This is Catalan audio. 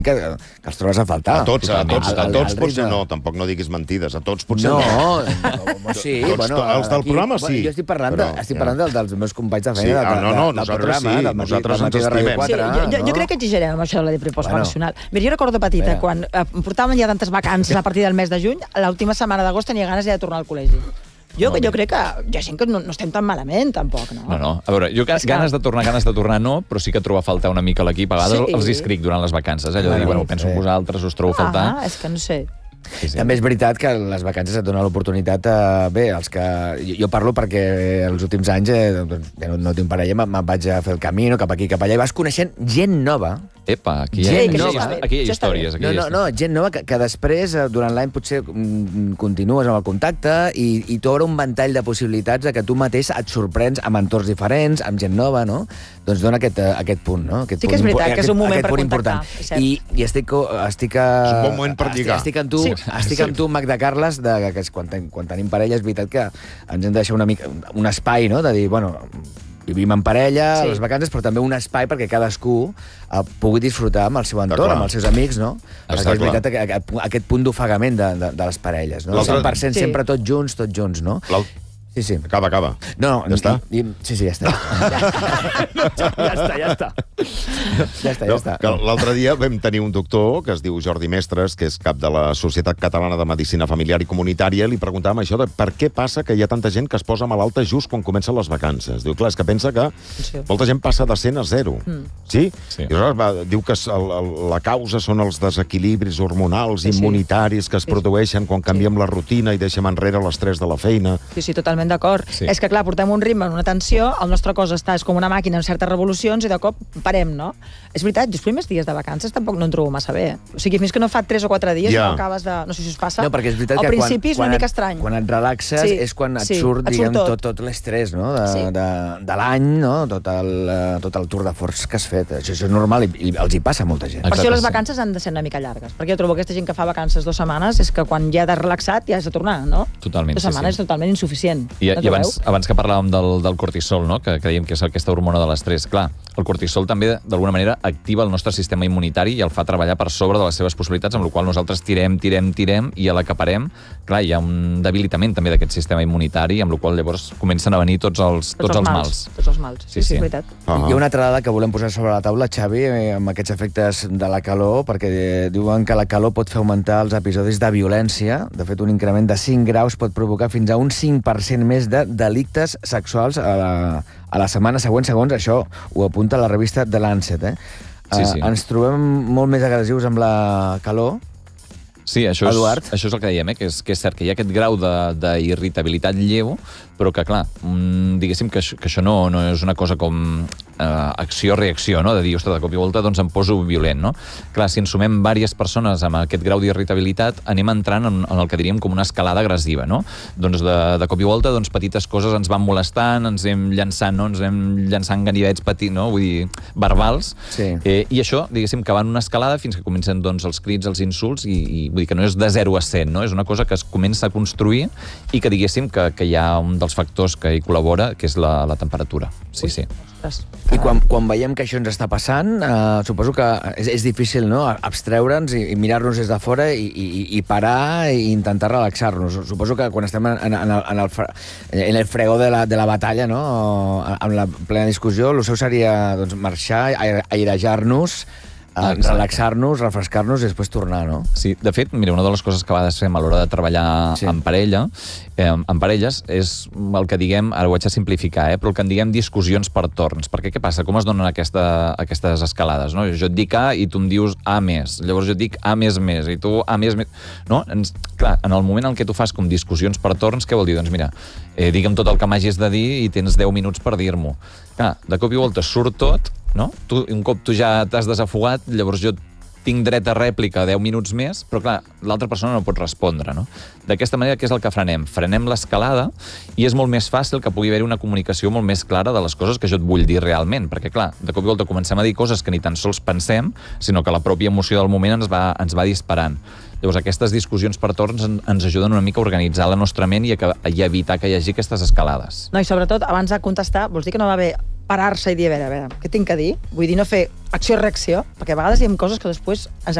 que els trobes a faltar. A tots potser no, tampoc no diguis mentides, a tots potser no. Sí, els del programa sí. Jo estic parlant dels meus companys de feina del programa, del matí de Ràdio 4. Jo crec que exagerem amb això de la proposta vacacional. Mira, jo recordo petita, quan portàvem ja tantes vacances a partir del mes de juny, l'última setmana d'agost tenia ganes ja de tornar al col·legi. Jo crec que hi ha gent que no estem tan malament, tampoc, no? No, a veure, jo ganes de tornar no, però sí que trobo a faltar una mica l'equip. A vegades els escric durant les vacances, allò de dir, penso en vosaltres, us trobo a faltar. És que no sé. També és veritat que les vacances et donen l'oportunitat els que... Jo parlo perquè els últims anys no tinc parella, me'n vaig a fer el camí cap aquí, cap allà, i vas coneixent gent nova. Epa, aquí hi ha històries. No, gent nova que després, durant l'any, potser continues amb el contacte i t'obre un ventall de possibilitats que tu mateix et sorprens amb entorns diferents, amb gent nova, no? Doncs dona aquest punt, no? Sí que és veritat, que és un moment per contactar. I estic... És un bon moment per lligar. Estic amb tu, Magda Carles, que quan tenim parella és veritat que ens hem de deixar una mica un espai, no?, de dir, bueno, vivim en parella, les vacances, però també un espai perquè cadascú pugui disfrutar amb el seu entorn, amb els seus amics, no? Perquè és veritat aquest punt d'ofegament de les parelles, no? 100% sempre tots junts, no? Sí. Acaba. No, ja està? Sí, ja està. Ja està. L'altre dia vam tenir un doctor que es diu Jordi Mestres, que és cap de la Societat Catalana de Medicina Familiar i Comunitària, i li preguntàvem això de per què passa que hi ha tanta gent que es posa malalta just quan comencen les vacances. Diu, clar, és que pensa que molta gent passa de 100 a 0. Sí? I aleshores diu que la causa són els desequilibris hormonals, immunitaris que es produeixen quan canviem la rutina i deixem enrere l'estrès de la feina. Sí, totalment d'acord. És que, clar, portem un ritme, una tensió, el nostre cos és com una màquina amb certes revolucions i de cop parem, no? És veritat, jo els primers dies de vacances tampoc no en trobo massa bé. O sigui, fins que no fa 3 o 4 dies no acabes de... No sé si us passa. No, perquè és veritat que al principi és una mica estrany. Quan et relaxes és quan et surt, diguem, tot l'estrès, no?, de l'any, no?, tot el tour de force que has fet. Això és normal i els hi passa a molta gent. Per això les vacances han de ser una mica llargues, perquè jo trobo que aquesta gent que fa vacances 2 setmanes és que quan ja t'has relaxat ja has de tornar, no? Totalment, 2 setmanes és totalment insuficient. I abans que parlàvem del cortisol, no?, que creiem que és aquesta hormona de l'estrès, clar, el cortisol també d'alguna manera activa el nostre sistema immunitari i el fa treballar per sobre de les seves possibilitats, amb la qual nosaltres tirem i a la que parem, clar, hi ha un debilitament també d'aquest sistema immunitari, amb la qual llavors comencen a venir tots els mals. Tots els mals, sí, és veritat. Hi ha una altra dada que volem posar sobre la taula, Xavi, amb aquests efectes de la calor, perquè diuen que la calor pot fer augmentar els episodis de violència. De fet, un increment de 5 graus pot provocar fins a un 5% més de delictes sexuals a la setmana següent, segons això ho apunta la revista The Lancet. Ens trobem molt més agressius amb la calor. Sí, això és el que dèiem, que és cert que hi ha aquest grau d'irritabilitat lleu, però que, clar, diguéssim que això no és una cosa com acció-reacció, no?, de dir, ostres, de cop i volta doncs em poso violent, no? Clar, si ens sumem diverses persones amb aquest grau d'irritabilitat, anem entrant en el que diríem com una escalada agressiva, no? Doncs de cop i volta, doncs petites coses ens van molestant, ens anem llançant ganivets petits, no?, vull dir, verbals, i això, diguéssim, que va en una escalada fins que comencen, doncs, els crits, els insults, i vull dir que no és de 0 a 100, no? És una cosa que es comença a construir i que, diguéssim, que hi ha un dels factors que hi col·labora, que és la temperatura. Sí. I quan veiem que això ens està passant, suposo que és difícil, no?, abstreure'ns i mirar-nos des de fora i parar i intentar relaxar-nos. Suposo que quan estem en el fregó de la batalla, no?, amb la plena discussió, el seu seria marxar, airejar-nos, relaxar-nos, refrescar-nos i després tornar, no? Sí, de fet, mira, una de les coses que a vegades fem a l'hora de treballar en parelles, és el que diguem, ara ho haig de simplificar, però el que en diguem discussions per torns. Perquè què passa? Com es donen aquestes escalades, no? Jo et dic A i tu em dius A més, llavors jo et dic A més i tu A més, no? Clar, en el moment en què tu fas com discussions per torns, què vol dir? Doncs mira, digue'm tot el que m'hagis de dir i tens 10 minuts per dir-m'ho. Clar, de cop i volta surt tot, no? Un cop tu ja t'has desafogat, llavors jo tinc dret a rèplica 10 minuts més, però clar, l'altra persona no pot respondre, no? D'aquesta manera, què és el que frenem? Frenem l'escalada i és molt més fàcil que pugui haver una comunicació molt més clara de les coses que jo et vull dir realment, perquè clar, de cop i volta comencem a dir coses que ni tan sols pensem, sinó que la pròpia emoció del moment ens va disparant. Llavors, aquestes discussions per torns ens ajuden una mica a organitzar la nostra ment i a evitar que hi hagi aquestes escalades. No, i sobretot, abans de contestar, vols dir que no va bé parar-se i dir, a veure, què tinc que dir? Vull dir, no fer acció-reacció, perquè a vegades hi ha coses que després ens